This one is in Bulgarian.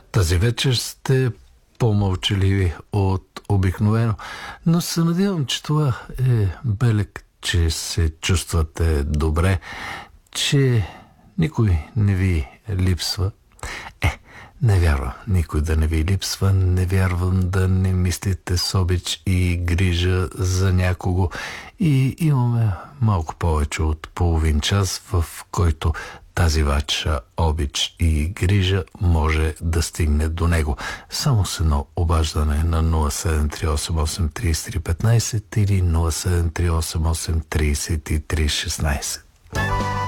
Тази вечер сте по-мълчаливи от обикновено, но се надявам, че това е белег, че се чувствате добре, че никой не ви липсва. Не вярвам никой да не ви липсва, не вярвам да не мислите с обич и грижа за някого. И имаме малко повече от половин час, в който тази ваша обич и грижа може да стигне до него. Само с едно обаждане на 0738833315 или 0738833316.